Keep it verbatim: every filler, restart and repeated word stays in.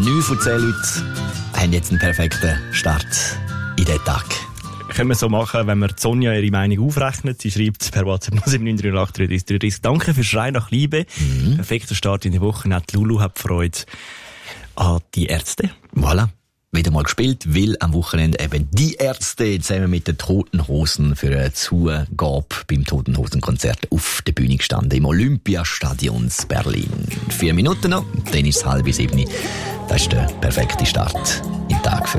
neun von zehn Leuten haben jetzt einen perfekten Start in den Tag. Können wir so machen, wenn wir Sonja ihre Meinung aufrechnet. Sie schreibt per WhatsApp null sieben neun drei null acht drei drei drei drei. Danke für Schrei nach Liebe. Mhm. Perfekter Start in die Woche. Auch Lulu hat Freude an die Ärzte. Voilà. Wieder mal gespielt, weil am Wochenende eben die Ärzte zusammen mit den Toten Hosen für eine Zugabe beim Toten Hosen Konzert auf der Bühne gestanden im Olympiastadion Berlin. Vier Minuten noch, dann ist es halb sieben. Das ist der perfekte Start im Tag für